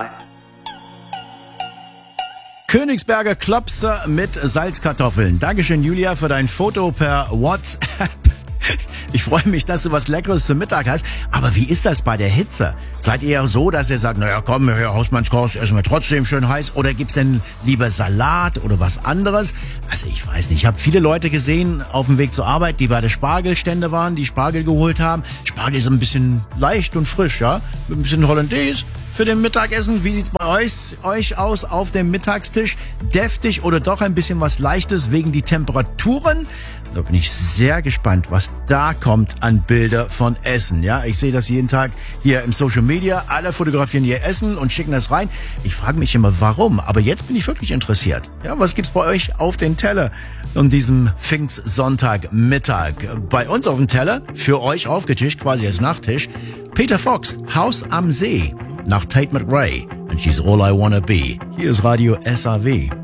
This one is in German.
Bye. Königsberger Klopse mit Salzkartoffeln. Dankeschön, Julia, für dein Foto per WhatsApp. Ich freue mich, dass du was Leckeres zum Mittag hast. Aber wie ist das bei der Hitze? Seid ihr so, dass ihr sagt, naja, komm, Herr Hausmannskost, essen wir trotzdem schön heiß? Oder gibt's denn lieber Salat oder was anderes? Also ich weiß nicht. Ich habe viele Leute gesehen auf dem Weg zur Arbeit, die bei der Spargelstände waren, die Spargel geholt haben. Spargel ist ein bisschen leicht und frisch, ja? Mit ein bisschen Hollandaise für den Mittagessen. Wie sieht's bei euch aus auf dem Mittagstisch? Deftig oder doch ein bisschen was Leichtes wegen die Temperaturen? Da bin ich sehr gespannt, was da kommt an Bilder von Essen. Ja, ich sehe das jeden Tag hier im Social Media. Alle fotografieren ihr Essen und schicken das rein. Ich frage mich immer, warum. Aber jetzt bin ich wirklich interessiert. Ja, was gibt's bei euch auf den Teller an diesem Pfingstsonntagmittag? Bei uns auf dem Teller, für euch aufgetischt, quasi als Nachtisch, Peter Fox, Haus am See, nach Tate McRae. And she's all I wanna be. Hier ist Radio SAW.